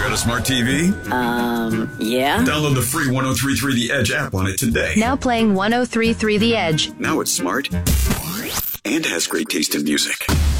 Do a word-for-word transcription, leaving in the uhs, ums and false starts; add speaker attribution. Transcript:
Speaker 1: Got a smart T V?
Speaker 2: Um, yeah.
Speaker 1: Download the free one oh three point three The Edge app on it today.
Speaker 3: Now playing one oh three point three The Edge.
Speaker 1: Now it's smart and has great taste in music.